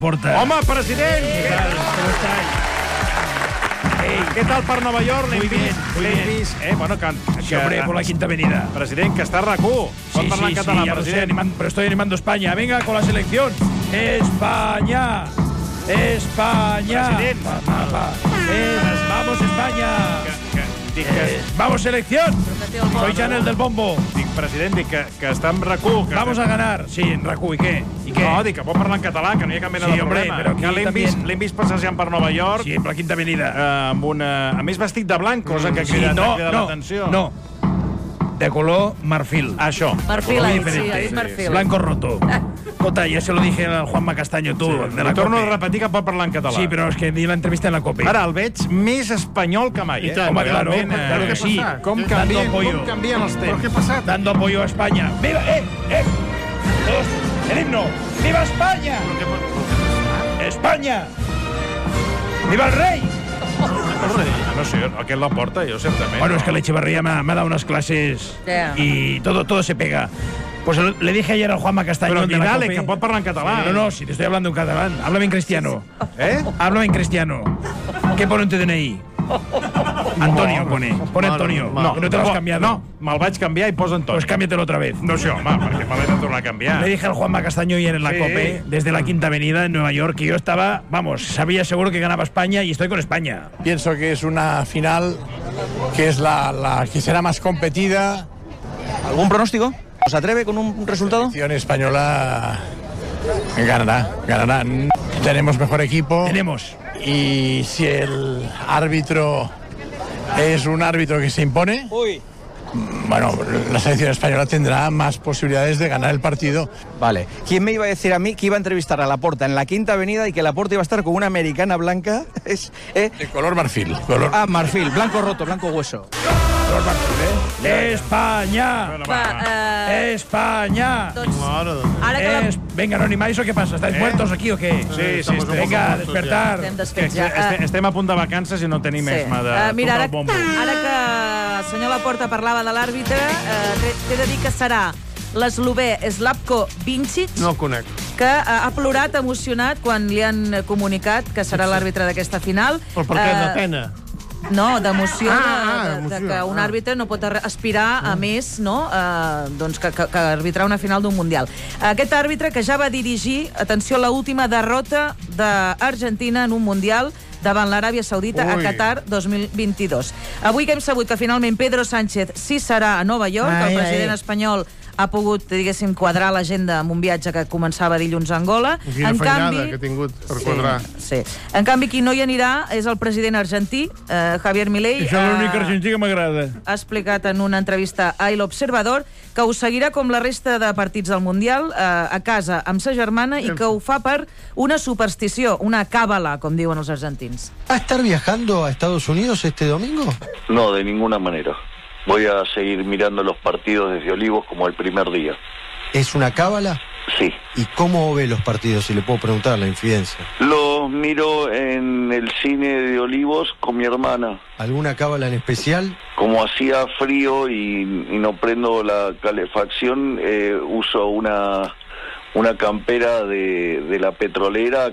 Porta. Home, president! ¿Cómo estás? Què tal per Nova York? Muy bien, muy bien. Bueno, Sí, hombre, por la Quinta Avenida. President, que està a RAC1. Pot parlar en català, ya lo sé, president. pero estoy animando a España. Venga, con la selección. España. España. President. Vamos, España. Vamos, selección. Soy Chanel del Bombo. Dic, president, que està en RAC1. Vamos a ganar. Sí, en RAC1. ¿Y qué? ¿Y qué? No, dic que pot parlar en català, que no hi ha cap mena Sí, de hombre, problema. però aquí Que l'hem vist passejant per Nova York, Sí, por la Quinta Avenida. amb una... A més, vestit de blanc, cosa que ha cridat l'atenció. No. De color marfil. Això. Marfil, Muy sí, diferente. ha dit marfil. Blanco roto. Jota, ya se lo dije al Juanma Castaño, tú, de la Li torno COPE. a repetir que pot parlar en català. Sí, pero es que di la entrevista en la COPE. Ara el veig més espanyol que mai, Home, claro, Realment, claro que sí. Com Dando apoyo. canvien els temps. ¿Qué pasa? Dando apoyo a España. ¡Viva! Todos, el himno. ¡Viva España! ¡España! ¡Viva el rey! No sé, aquest la porta, jo certament. Bueno, es que la Echevarría me ha dado unas clases y todo se pega. Pues le dije ayer al Juanma Castaño Però de la dale, COPE... que pot parlar en català. No, si te estoy hablando en catalán. Háblame en cristiano. Háblame en cristiano. ¿Qué pone en tu DNI? Antonio pone. Pone Antonio. No te lo has cambiado. No, me'l vaig canviar i posa Antonio. Pues cámbiatelo otra vez. No sé, home, perquè me l'he de tornar a canviar. Le dije al Juanma Castaño ayer en la Sí. COPE, desde la Quinta Avenida en Nueva York, que yo estaba, vamos, sabía seguro que ganaba España y estoy con España. Pienso que es una final que es la que será más competida. ¿Algún pronóstico? ¿Os atreve con un resultado? La selección española ganará. Tenemos mejor equipo. Tenemos. Y si el árbitro es un árbitro que se impone, bueno, la selección española tendrá más posibilidades de ganar el partido. Vale. ¿Quién me iba a decir a mí que iba a entrevistar a Laporta en la Quinta Avenida y que Laporta iba a estar con una americana blanca? De color marfil. Marfil, blanco roto, blanco hueso. ¡España! ¡España! Doncs, ara que la... Venga, no animáis o qué pasa? ¿Estáis muertos aquí o qué? Sí, Venga, despertar. Estem Que desfets ja. estem a punt de vacances i no tenim esma de Mira, tocar el bombo. ara que el senyor Laporta parlava de l'àrbitre, t'he de dir que serà l'eslovè Slavko Vincic, No el conec. que ha plorat emocionat quan li han comunicat que serà l'àrbitre d'aquesta final. Però per què? De pena? No, d'emoció, de d'emoció. que un àrbitre no pot aspirar a més, no? Doncs que arbitrar una final d'un Mundial. Aquest àrbitre que ja va dirigir, atenció, l'última derrota d'Argentina en un Mundial davant l'Aràbia Saudita a Qatar 2022. Avui que hem sabut que finalment Pedro Sánchez sí serà a Nova York, el president espanyol ha pogut, diguéssim, quadrar l'agenda amb un viatge que començava dilluns a Angola. Quina feinada que ha tingut per quadrar. Sí. En canvi, qui no hi anirà és el president argentí, Javier Milei. Això és l'únic argentí que m'agrada. Ha explicat en una entrevista a El Observador que ho seguirà com la resta de partits del Mundial a casa amb sa germana i que ho fa per una superstició, una cábala, com diuen els argentins. ¿Va a estar viajando a Estados Unidos este domingo? No, de ninguna manera. Voy a seguir mirando los partidos desde Olivos como el primer día. ¿Es una cábala? Sí. ¿Y cómo ve los partidos, si le puedo preguntar, la infidencia? Los miro en el cine de Olivos con mi hermana. ¿Alguna cábala en especial? Como hacía frío y no prendo la calefacción, uso una campera de la petrolera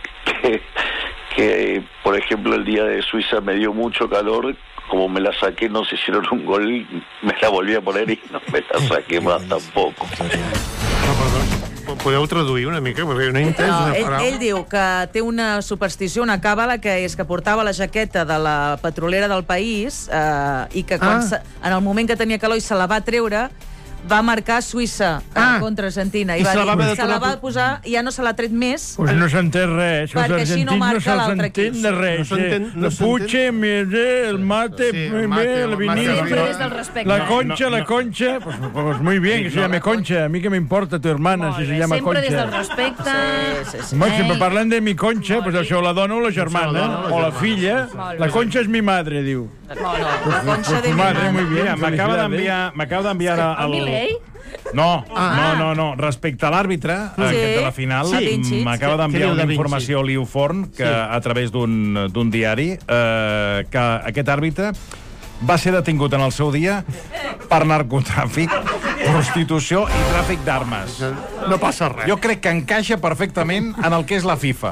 que, por ejemplo, el día de Suiza me dio mucho calor. Como me la saqué, no se hicieron un gol, me la volví a poner y no me la saqué más tampoco. Podeu traduir una mica? Perquè no he entès una paraula. Ell diu que té una superstició, una càbala, que és que portava la jaqueta de la petrolera del país i que en el moment que tenia calor i se la va treure, va marcar Suïssa contra Argentina. I va dir, se la va posar i ja no se l'ha tret més. Pues no s'entén res. Els Perquè així no argentins no marca l'altre s'entén equip. de res. La puche, el mate, el vinil. Siempre desde el respecte. La concha. Pues muy bien, que se llame Concha. A mí que me importa tu hermana si se llama Sempre des del Concha. respecte. Home, sempre parlen de mi Concha, pues això la dona o la germana, o la filla. La Concha és mi madre, diu. La concha de mi Madre, muy madre. bien. M'acaba d'enviar El Milei? No, respecte a l'àrbitre de la final, m'acaba d'enviar una informació a Liu Forn, que a través d'un diari, que aquest àrbitre va ser detingut en el seu dia per narcotràfic, prostitució i tràfic d'armes. No passa res. Jo crec que encaixa perfectament en el que és la FIFA.